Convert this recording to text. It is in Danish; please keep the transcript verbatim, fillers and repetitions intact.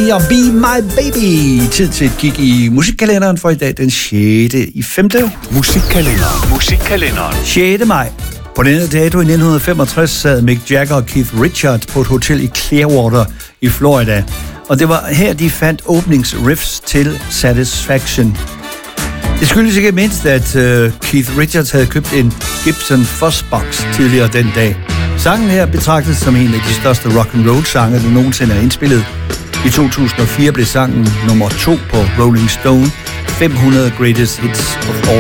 Lee og Be My Baby. Tid til et kig i musikkalenderen for i dag, den sjette i femte. Musikkalenderen. Musikkalenderen. sjette maj. På denne dato i nitten femogtres sad Mick Jagger og Keith Richards på et hotel i Clearwater i Florida. Og det var her, de fandt åbningsriffs til Satisfaction. Det skyldes ikke mindst, at uh, Keith Richards havde købt en Gibson Fuzzbox tidligere den dag. Sangen her betragtes som en af de største rock and roll sange, der nogensinde er indspillet. I to tusind og fire blev sangen nummer to på Rolling Stone fem hundrede Greatest Hits of All